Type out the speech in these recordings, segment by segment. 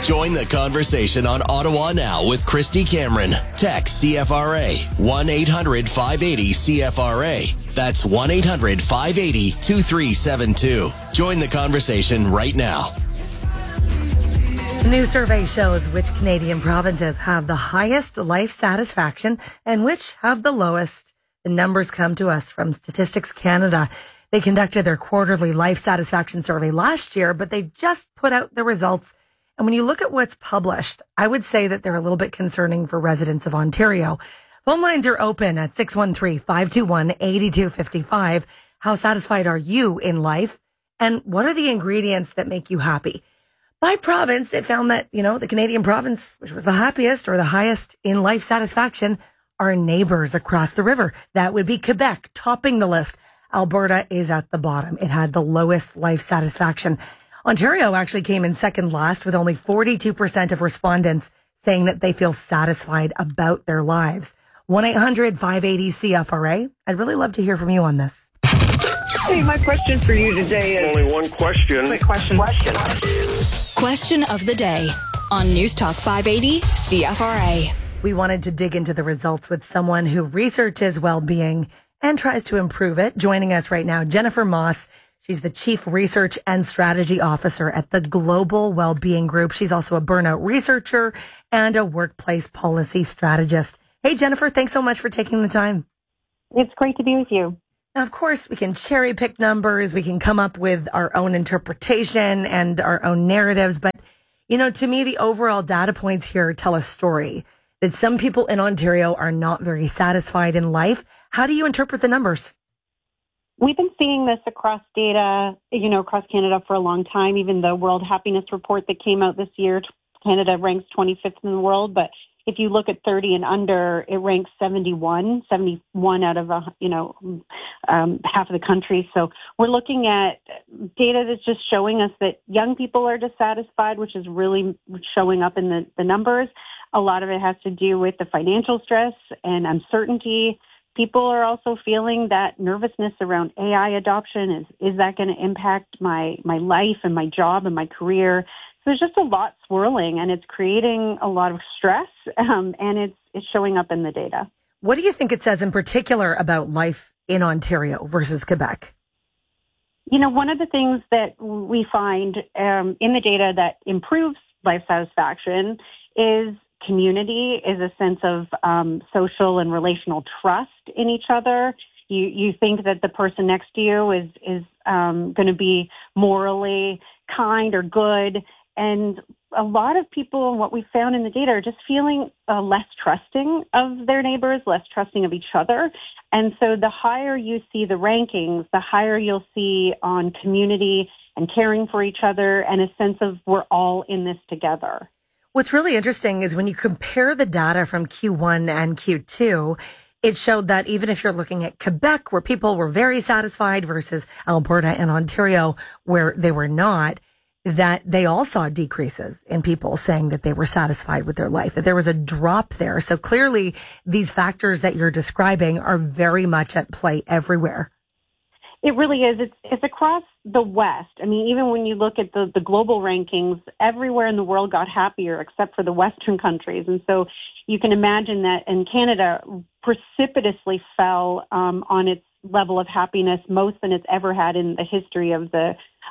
Join the conversation on Ottawa Now with Christy Cameron. Text CFRA 1-800-580-CFRA. That's 1-800-580-2372. Join the conversation right now. A new survey shows which Canadian provinces have the highest life satisfaction and which have the lowest. The numbers come to us from Statistics Canada. They conducted their quarterly life satisfaction survey last year, but they just put out the results. And when you look at what's published, I would say that they're a little bit concerning for residents of Ontario. Phone lines are open at 613-521-8255. How satisfied are you in life? And what are the ingredients that make you happy? By province, it found that, the Canadian province, which was the happiest or the highest in life satisfaction, are neighbors across the river. That would be Quebec, topping the list. Alberta is at the bottom. It had the lowest life satisfaction. Ontario actually came in second last with only 42% of respondents saying that they feel satisfied about their lives. 1-800-580-CFRA. I'd really love to hear from you on this. Hey, my question for you today is... Only one question. Question of the day on News Talk 580 CFRA. We wanted to dig into the results with someone who researches well-being and tries to improve it. Joining us right now, Jennifer Moss. She's the Chief Research and Strategy Officer at the Global Wellbeing Group. She's also a burnout researcher and a workplace policy strategist. Hey, Jennifer, thanks so much for taking the time. It's great to be with you. Now, of course, we can cherry pick numbers. We can come up with our own interpretation and our own narratives. But, to me, the overall data points here tell a story that some people in Ontario are not very satisfied in life. How do you interpret the numbers? We've been seeing this across data, across Canada for a long time. Even the World Happiness Report that came out this year, Canada ranks 25th in the world. But if you look at 30 and under, it ranks 71 out of, half of the country. So we're looking at data that's just showing us that young people are dissatisfied, which is really showing up in the numbers. A lot of it has to do with the financial stress and uncertainty. People are also feeling that nervousness around AI adoption. Is that going to impact my life and my job and my career? So there's just a lot swirling, and it's creating a lot of stress, and it's showing up in the data. What do you think it says in particular about life in Ontario versus Quebec? One of the things that we find in the data that improves life satisfaction is community, is a sense of social and relational trust in each other. You think that the person next to you is going to be morally kind or good. And a lot of people, what we found in the data, are just feeling less trusting of their neighbors, less trusting of each other. And so the higher you see the rankings, the higher you'll see on community and caring for each other and a sense of we're all in this together. What's really interesting is when you compare the data from Q1 and Q2, it showed that even if you're looking at Quebec, where people were very satisfied, versus Alberta and Ontario, where they were not, that they all saw decreases in people saying that they were satisfied with their life, that there was a drop there. So clearly, these factors that you're describing are very much at play everywhere. It really is. It's across the West. I mean, even when you look at the global rankings, everywhere in the world got happier except for the Western countries. And so you can imagine that in Canada precipitously fell on its level of happiness, most than it's ever had in the history of the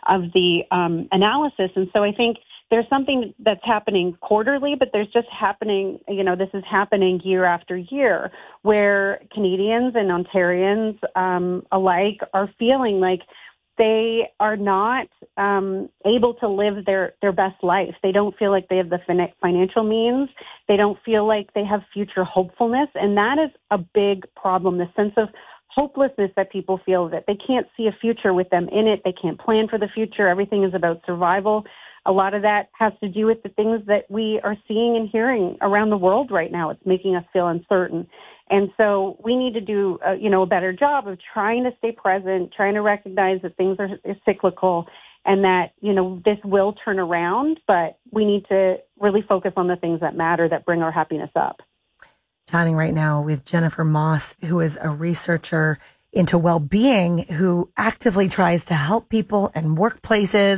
analysis. And so I think there's something that's happening quarterly, but there's just happening, this is happening year after year, where Canadians and Ontarians alike are feeling like they are not able to live their best life. They don't feel like they have the financial means. They don't feel like they have future hopefulness. And that is a big problem, the sense of hopelessness that people feel, that they can't see a future with them in it. They can't plan for the future. Everything is about survival. A lot of that has to do with the things that we are seeing and hearing around the world right now. It's making us feel uncertain. And so we need to do, a better job of trying to stay present, trying to recognize that things are cyclical and that, this will turn around, but we need to really focus on the things that matter, that bring our happiness up. Chatting right now with Jennifer Moss, who is a researcher into well-being, who actively tries to help people and workplaces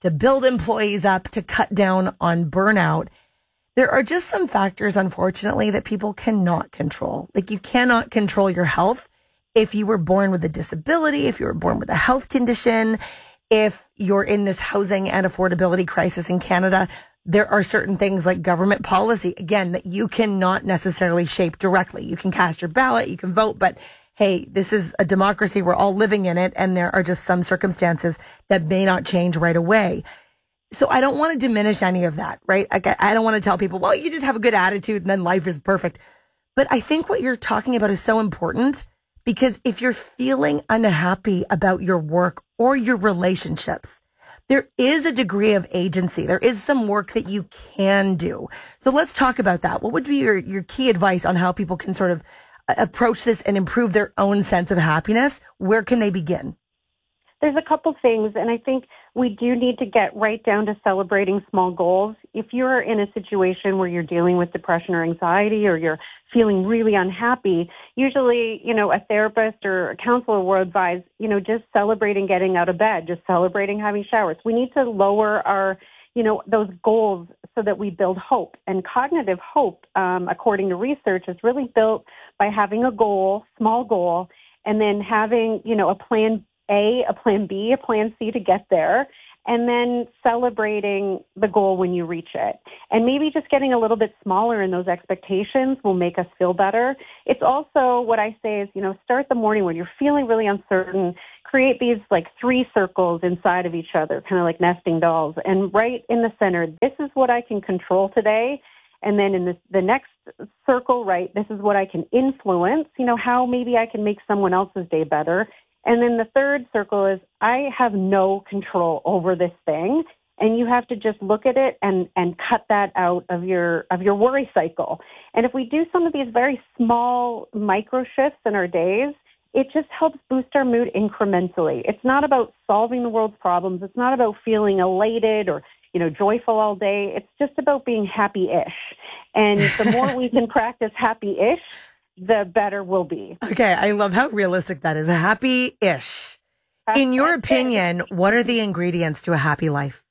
to build employees up, to cut down on burnout. There are just some factors, unfortunately, that people cannot control. Like, you cannot control your health if you were born with a disability, if you were born with a health condition, if you're in this housing and affordability crisis in Canada. There are certain things like government policy, again, that you cannot necessarily shape directly. You can cast your ballot, you can vote, but hey, this is a democracy. We're all living in it. And there are just some circumstances that may not change right away. So I don't want to diminish any of that, right? I don't want to tell people, well, you just have a good attitude and then life is perfect. But I think what you're talking about is so important, because if you're feeling unhappy about your work or your relationships, there is a degree of agency. There is some work that you can do. So let's talk about that. What would be your key advice on how people can sort of approach this and improve their own sense of happiness? Where can they begin? There's a couple things, and I think we do need to get right down to celebrating small goals. If you're in a situation where you're dealing with depression or anxiety, or you're feeling really unhappy, usually, a therapist or a counselor will advise, just celebrating getting out of bed, just celebrating having showers. We need to lower our, those goals so that we build hope. And cognitive hope, according to research, is really built by having a goal, small goal, and then having, a plan A, a plan B, a plan C to get there, and then celebrating the goal when you reach it. And maybe just getting a little bit smaller in those expectations will make us feel better. It's also what I say is, start the morning when you're feeling really uncertain, create these like 3 circles inside of each other, kind of like nesting dolls. And right in the center, this is what I can control today. And then in the next circle, right, this is what I can influence, how maybe I can make someone else's day better. And then the third circle is I have no control over this thing, and you have to just look at it and cut that out of your worry cycle. And if we do some of these very small micro shifts in our days, it just helps boost our mood incrementally. It's not about solving the world's problems. It's not about feeling elated or, joyful all day. It's just about being happy-ish. And the more we can practice happy-ish, the better we'll be. Okay, I love how realistic that is. Happy-ish. In your opinion, what are the ingredients to a happy life?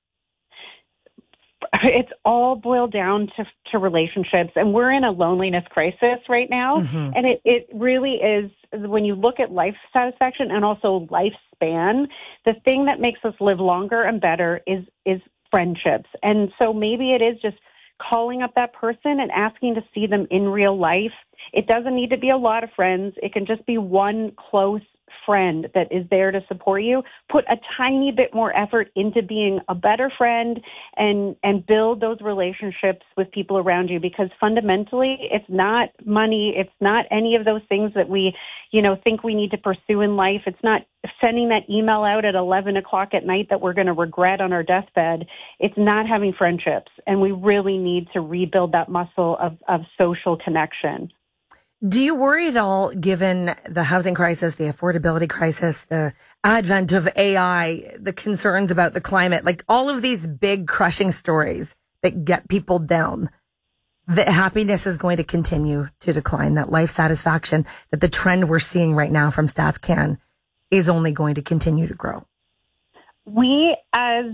It's all boiled down to relationships. And we're in a loneliness crisis right now. Mm-hmm. And it really is, when you look at life satisfaction and also lifespan, the thing that makes us live longer and better is friendships. And so maybe it is just calling up that person and asking to see them in real life. It doesn't need to be a lot of friends. It can just be one close friend that is there to support you. Put a tiny bit more effort into being a better friend and build those relationships with people around you, because fundamentally it's not money. It's not any of those things that we, think we need to pursue in life. It's not sending that email out at 11 o'clock at night that we're going to regret on our deathbed. It's not having friendships. And we really need to rebuild that muscle of social connection. Do you worry at all, given the housing crisis, the affordability crisis, the advent of AI, the concerns about the climate, like all of these big crushing stories that get people down, that happiness is going to continue to decline, that life satisfaction, that the trend we're seeing right now from StatsCan is only going to continue to grow? We, as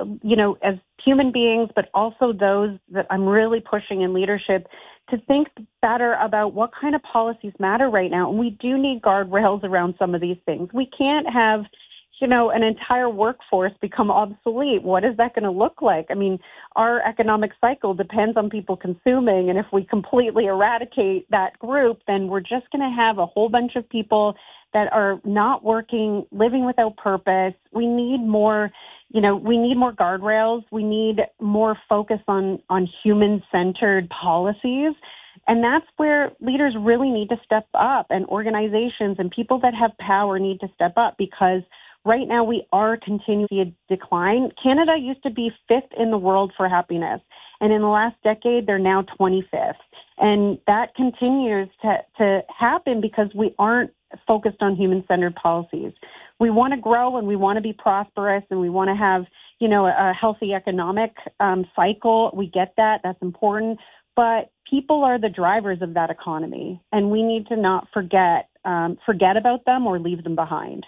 human beings, but also those that I'm really pushing in leadership, to think better about what kind of policies matter right now. And we do need guardrails around some of these things. We can't have, an entire workforce become obsolete. What is that going to look like? I mean, our economic cycle depends on people consuming. And if we completely eradicate that group, then we're just going to have a whole bunch of people that are not working, living without purpose. We need more guardrails. We need more focus on human-centered policies. And that's where leaders really need to step up, and organizations and people that have power need to step up, because right now we are continuing to decline. Canada used to be 5th in the world for happiness. And in the last decade, they're now 25th. And that continues to happen because we aren't focused on human-centered policies. We want to grow and we want to be prosperous and we want to have, a healthy economic cycle. We get that. That's important. But people are the drivers of that economy, and we need to not forget about them or leave them behind.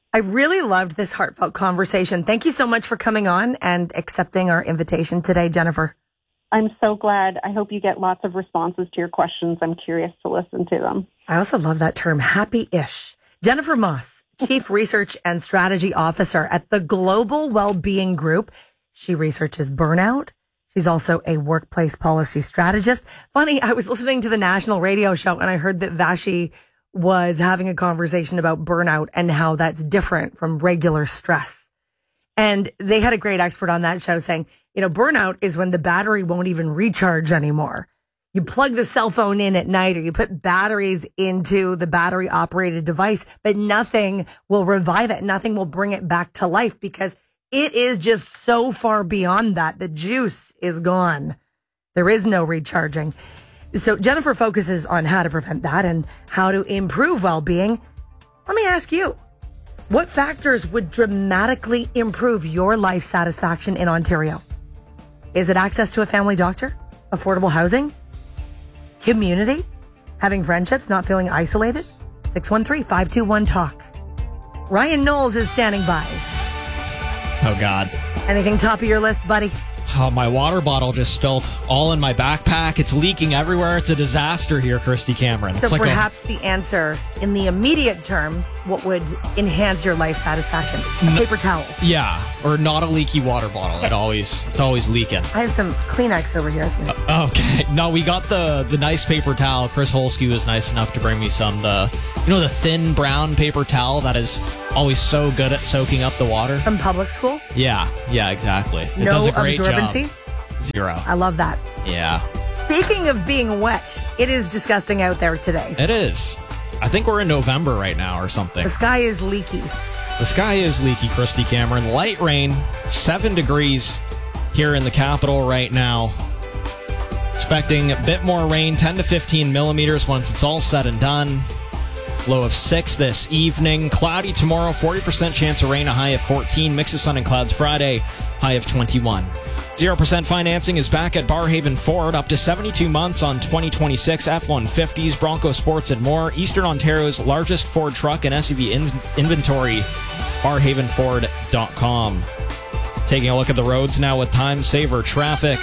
I really loved this heartfelt conversation. Thank you so much for coming on and accepting our invitation today, Jennifer. I'm so glad. I hope you get lots of responses to your questions. I'm curious to listen to them. I also love that term, happy-ish. Jennifer Moss, Chief Research and Strategy Officer at the Global Wellbeing Group. She researches burnout. She's also a workplace policy strategist. Funny, I was listening to the national radio show and I heard that Vashi was having a conversation about burnout and how that's different from regular stress. And they had a great expert on that show saying, burnout is when the battery won't even recharge anymore. You plug the cell phone in at night or you put batteries into the battery operated device, but nothing will revive it. Nothing will bring it back to life because it is just so far beyond that. The juice is gone. There is no recharging. So Jennifer focuses on how to prevent that and how to improve well-being. Let me ask you, what factors would dramatically improve your life satisfaction in Ontario? Is it access to a family doctor? Affordable housing? Community? Having friendships? Not feeling isolated? 613-521-TALK. Ryan Knowles is standing by. Oh, God. Anything top of your list, buddy? Oh, my water bottle just spilled all in my backpack. It's leaking everywhere. It's a disaster here, Christy Cameron. So perhaps the answer in the immediate term, what would enhance your life satisfaction? A paper towel. Yeah, or not a leaky water bottle. It's always leaking. I have some Kleenex over here. Okay. No, we got the nice paper towel. Chris Holsky was nice enough to bring me some. The thin brown paper towel that is always so good at soaking up the water. From public school? Yeah, exactly. It no does a great absorbency? job. 0. I love that. Yeah. Speaking of being wet, it is disgusting out there today. It is. I think we're in November right now or something. The sky is leaky. The sky is leaky, Christy Cameron. Light rain, 7 degrees here in the capital right now. Expecting a bit more rain, 10 to 15 millimeters once it's all said and done. Low of 6 this evening. Cloudy tomorrow, 40% chance of rain, a high of 14. Mix of sun and clouds Friday, high of 21. 0% financing is back at Barhaven Ford, up to 72 months on 2026 F-150s, Bronco Sports, and more. Eastern Ontario's largest Ford truck and SUV inventory, barhavenford.com. Taking a look at the roads now with time saver traffic.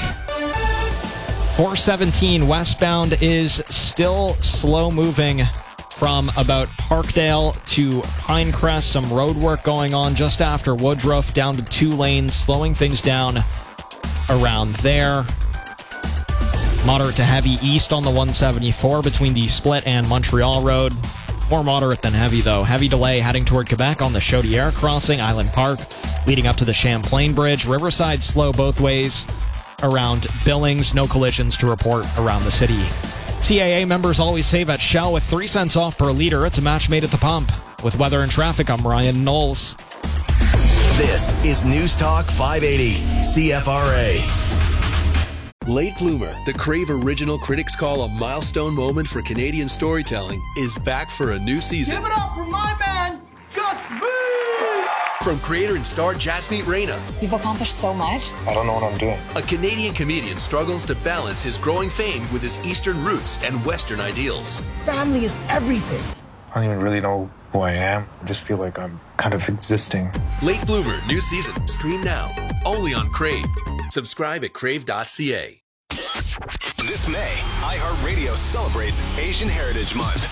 417 westbound is still slow moving from about Parkdale to Pinecrest. Some road work going on just after Woodruff, down to 2 lanes, slowing things down around there. Moderate to heavy east on the 174 between the Split and Montreal Road. More moderate than heavy, though. Heavy delay heading toward Quebec on the Chaudière crossing, Island Park, leading up to the Champlain Bridge. Riverside slow both ways around Billings. No collisions to report around the city. CAA members always save at Shell with 3 cents off per liter. It's a match made at the pump. With weather and traffic, I'm Ryan Knowles. This is News Talk 580, CFRA. Late Bloomer, the Crave original critics call a milestone moment for Canadian storytelling, is back for a new season. Give it up for my man, Gus Boo! From creator and star Jasmeet Reyna. You've accomplished so much. I don't know what I'm doing. A Canadian comedian struggles to balance his growing fame with his Eastern roots and Western ideals. Family is everything. I don't even really know who I am. I just feel like I'm kind of existing. Late Bloomer, new season. Stream now. Only on Crave. Subscribe at crave.ca. This May, iHeartRadio celebrates Asian Heritage Month.